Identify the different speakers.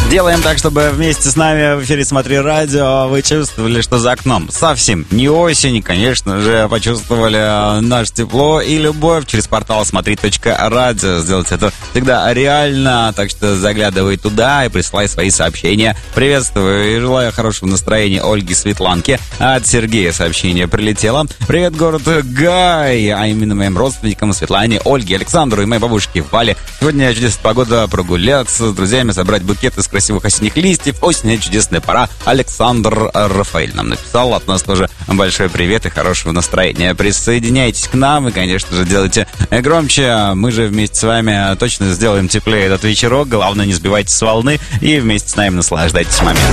Speaker 1: Делаем так, чтобы вместе с нами в эфире «Смотри радио» вы чувствовали, что за окном совсем не осень. Конечно же, почувствовали наше тепло и любовь через портал смотри.радио. Сделать это всегда реально, так что заглядывай туда и присылай свои сообщения. Приветствую и желаю хорошего настроения Ольге Светланке. От Сергея сообщение прилетело. Привет, город Гай, а именно моим родственникам Светлане, Ольге, Александру и моей бабушке Вале. Сегодня чудесная погода, прогуляться с друзьями, собрать букет из красивых осенних листьев. Осень — чудесная пора. Александр Рафаэль нам написал. От нас тоже большой привет и хорошего настроения. Присоединяйтесь к нам и, конечно же, делайте громче. Мы же вместе с вами точно сделаем теплее этот вечерок. Главное, не сбивайтесь с волны и вместе с нами наслаждайтесь моментом.